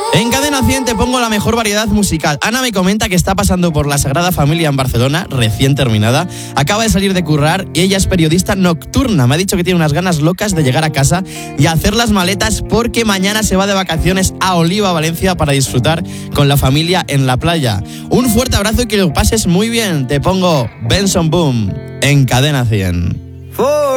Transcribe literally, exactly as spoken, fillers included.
En Cadena cien te pongo la mejor variedad musical. Ana me comenta que está pasando por la Sagrada Familia en Barcelona, recién terminada. Acaba de salir de currar y ella es periodista nocturna. Me ha dicho que tiene unas ganas locas de llegar a casa y hacer las maletas porque mañana se va de vacaciones a Oliva, Valencia, para disfrutar con la familia en la playa. Un fuerte abrazo y que lo pases muy bien. Te pongo Benson Boom en Cadena cien.